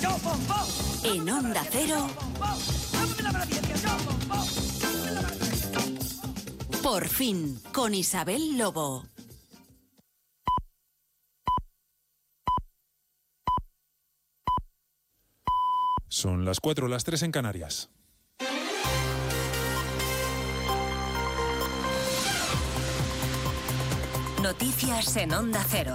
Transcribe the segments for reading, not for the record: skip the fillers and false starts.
En Onda Cero, Por fin, con Isabel Lobo. Son las 4, las 3 en Canarias. Noticias en Onda Cero.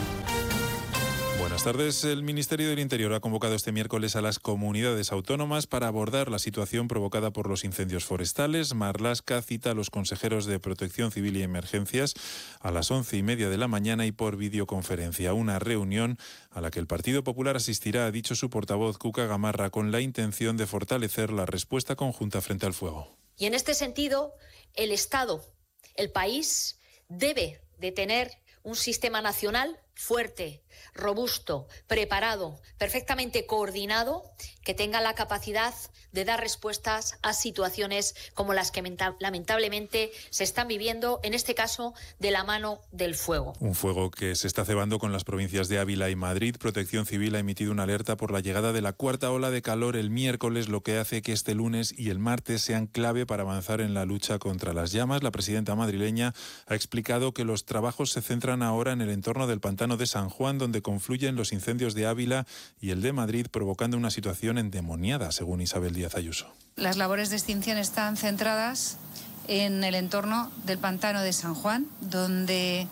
Buenas tardes. El Ministerio del Interior ha convocado este miércoles a las comunidades autónomas para abordar la situación provocada por los incendios forestales. Marlaska cita a los consejeros de Protección Civil y Emergencias a las 11:30 de la mañana y por videoconferencia. Una reunión a la que el Partido Popular asistirá, ha dicho su portavoz Cuca Gamarra, con la intención de fortalecer la respuesta conjunta frente al fuego. Y en este sentido, el Estado, el país, debe de tener un sistema nacional fuerte, robusto, preparado, perfectamente coordinado, que tenga la capacidad de dar respuestas a situaciones como las que lamentablemente se están viviendo, en este caso, de la mano del fuego. Un fuego que se está cebando con las provincias de Ávila y Madrid. Protección Civil ha emitido una alerta por la llegada de la cuarta ola de calor el miércoles, lo que hace que este lunes y el martes sean clave para avanzar en la lucha contra las llamas. La presidenta madrileña ha explicado que los trabajos se centran ahora en el entorno del pantano de San Juan, donde confluyen los incendios de Ávila y el de Madrid, provocando una situación endemoniada, según Isabel Díaz Ayuso. Las labores de extinción están centradas en el entorno del pantano de San Juan, donde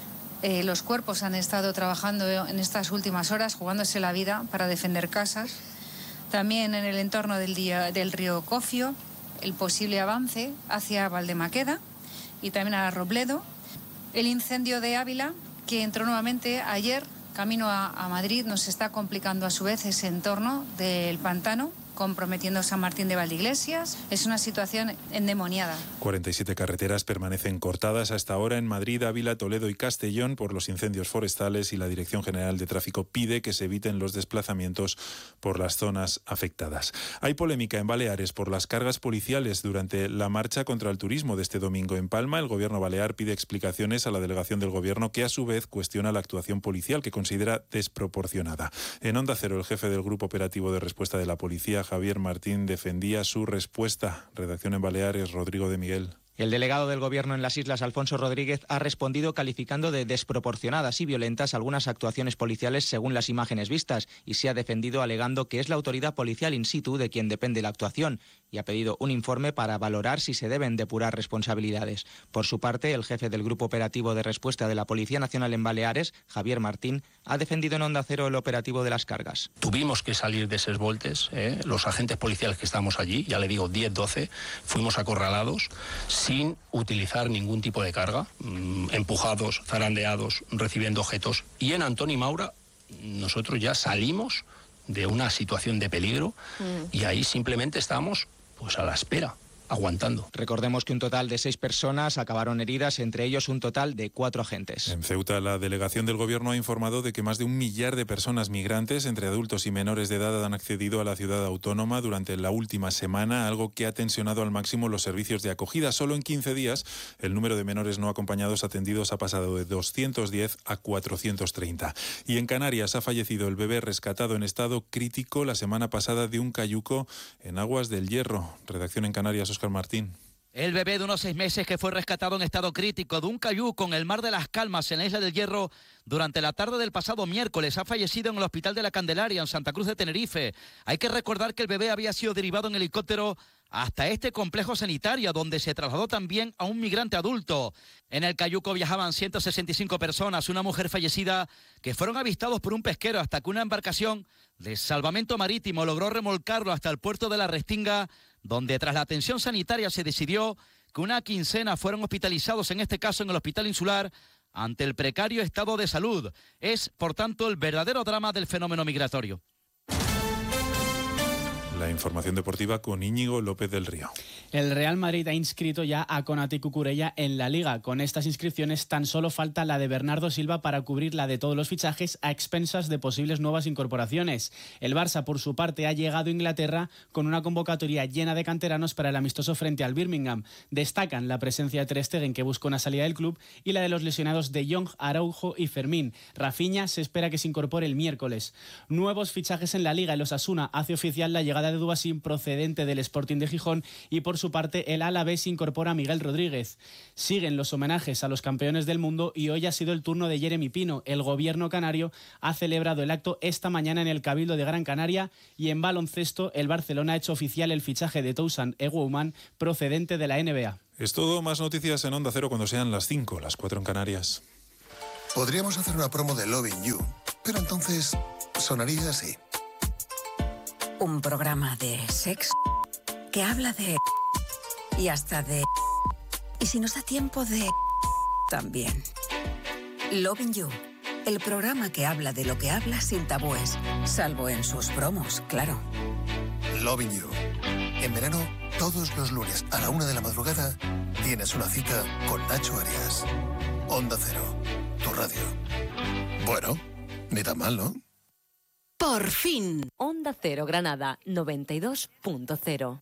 los cuerpos han estado trabajando en estas últimas horas, jugándose la vida para defender casas. También en el entorno del río Cofio, el posible avance hacia Valdemaqueda y también a Robledo. El incendio de Ávila, que entró nuevamente ayer, camino a Madrid, nos está complicando a su vez ese entorno del pantano, comprometiendo San Martín de Valdeiglesias. Es una situación endemoniada. 47 carreteras permanecen cortadas hasta ahora en Madrid, Ávila, Toledo y Castellón por los incendios forestales, y la Dirección General de Tráfico pide que se eviten los desplazamientos por las zonas afectadas. Hay polémica en Baleares por las cargas policiales durante la marcha contra el turismo de este domingo en Palma. El gobierno balear pide explicaciones a la delegación del gobierno, que a su vez cuestiona la actuación policial, que considera desproporcionada. En Onda Cero, el jefe del Grupo Operativo de Respuesta de la Policía, Javier Martín, defendía su respuesta. Redacción en Baleares, Rodrigo de Miguel. El delegado del Gobierno en las islas, Alfonso Rodríguez, ha respondido calificando de desproporcionadas y violentas algunas actuaciones policiales según las imágenes vistas, y se ha defendido alegando que es la autoridad policial in situ de quien depende la actuación, y ha pedido un informe para valorar si se deben depurar responsabilidades. Por su parte, el jefe del Grupo Operativo de Respuesta de la Policía Nacional en Baleares, Javier Martín, ha defendido en Onda Cero el operativo de las cargas. Tuvimos que salir de esos voltes, los agentes policiales que estábamos allí, ya le digo 10, 12, fuimos acorralados sin utilizar ningún tipo de carga, empujados, zarandeados, recibiendo objetos. Y en Antoni Maura nosotros ya salimos de una situación de peligro y ahí simplemente estamos pues a la espera, aguantando. Recordemos que un total de 6 personas acabaron heridas, entre ellos un total de 4 agentes. En Ceuta, la delegación del gobierno ha informado de que más de 1 millar de personas migrantes, entre adultos y menores de edad, han accedido a la ciudad autónoma durante la última semana, algo que ha tensionado al máximo los servicios de acogida. Solo en 15 días, el número de menores no acompañados atendidos ha pasado de 210 a 430. Y en Canarias ha fallecido el bebé rescatado en estado crítico la semana pasada de un cayuco en aguas del Hierro. Redacción en Canarias, Óscar Martín. El bebé de unos 6 meses que fue rescatado en estado crítico de un cayuco en el Mar de las Calmas, en la isla del Hierro, durante la tarde del pasado miércoles, ha fallecido en el Hospital de la Candelaria, en Santa Cruz de Tenerife. Hay que recordar que el bebé había sido derivado en helicóptero hasta este complejo sanitario, donde se trasladó también a un migrante adulto. En el cayuco viajaban 165 personas, una mujer fallecida, que fueron avistados por un pesquero hasta que una embarcación de salvamento marítimo logró remolcarlo hasta el puerto de la Restinga, donde tras la atención sanitaria se decidió que una quincena fueron hospitalizados, en este caso en el Hospital Insular, ante el precario estado de salud. Es, por tanto, el verdadero drama del fenómeno migratorio. La información deportiva con Íñigo López del Río. El Real Madrid ha inscrito ya a Konate Cucurella en la Liga. Con estas inscripciones tan solo falta la de Bernardo Silva para cubrir la de todos los fichajes a expensas de posibles nuevas incorporaciones. El Barça, por su parte, ha llegado a Inglaterra con una convocatoria llena de canteranos para el amistoso frente al Birmingham. Destacan la presencia de Ter Stegen, que busca una salida del club, y la de los lesionados de Jong, Araujo y Fermín. Rafinha se espera que se incorpore el miércoles. Nuevos fichajes en la Liga. El Osasuna hace oficial la llegada de Dubasín, procedente del Sporting de Gijón, y por su parte el Alavés incorpora a Miguel Rodríguez. Siguen los homenajes a los campeones del mundo y hoy ha sido el turno de Jeremy Pino. El gobierno canario ha celebrado el acto esta mañana en el Cabildo de Gran Canaria. Y en baloncesto, el Barcelona ha hecho oficial el fichaje de Toussaint Eguouman, procedente de la NBA. Es todo. Más noticias en Onda Cero cuando sean las 5, las 4 en Canarias. Podríamos hacer una promo de Loving You, pero entonces sonaría así. Un programa de sexo que habla de... y hasta de... y si nos da tiempo de... también. Loving You, el programa que habla de lo que habla sin tabúes, salvo en sus promos, claro. Loving You. En verano, todos los lunes a la 1 de la madrugada, tienes una cita con Nacho Arias. Onda Cero, tu radio. Bueno, ni tan mal, ¿no? Por fin. Onda Cero Granada 92.0.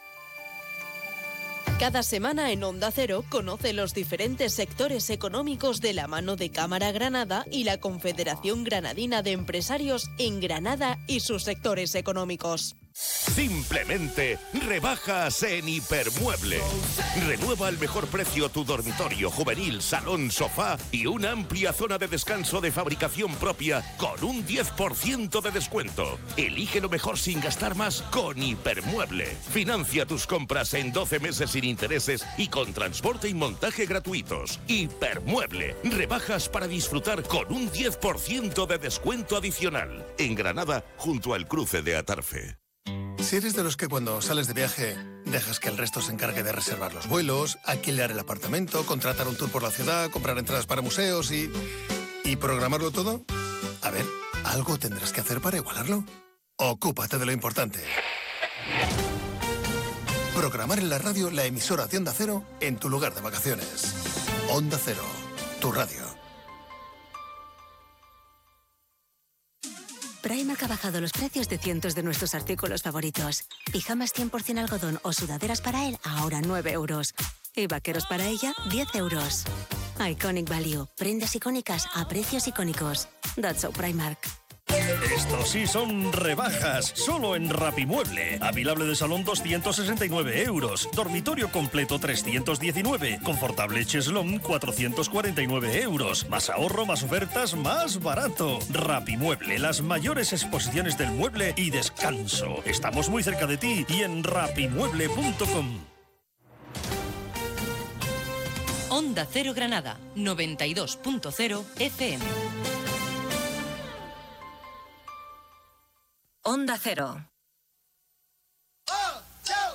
Cada semana en Onda Cero conoce los diferentes sectores económicos de la mano de Cámara Granada y la Confederación Granadina de Empresarios en Granada y sus sectores económicos. Simplemente rebajas en Hipermueble. Renueva al mejor precio tu dormitorio, juvenil, salón, sofá y una amplia zona de descanso de fabricación propia con un 10% de descuento. Elige lo mejor sin gastar más con Hipermueble. Financia tus compras en 12 meses sin intereses y con transporte y montaje gratuitos. Hipermueble. Rebajas para disfrutar con un 10% de descuento adicional. En Granada, junto al cruce de Atarfe. Si eres de los que cuando sales de viaje dejas que el resto se encargue de reservar los vuelos, alquilar el apartamento, contratar un tour por la ciudad, comprar entradas para museos y programarlo todo, a ver, algo tendrás que hacer para igualarlo. Ocúpate de lo importante. Programar en la radio la emisora de Onda Cero en tu lugar de vacaciones. Onda Cero, tu radio. Primark ha bajado los precios de cientos de nuestros artículos favoritos. Pijamas 100% algodón o sudaderas para él, ahora 9 euros. Y vaqueros para ella, 10 euros. Iconic Value. Prendas icónicas a precios icónicos. That's so Primark. Estos sí son rebajas, solo en Rapimueble. Avilable de salón 269 euros, dormitorio completo 319, confortable cheslón 449 euros. Más ahorro, más ofertas, más barato. Rapimueble, las mayores exposiciones del mueble y descanso. Estamos muy cerca de ti y en rapimueble.com. Onda Cero Granada, 92.0 FM. Onda Cero.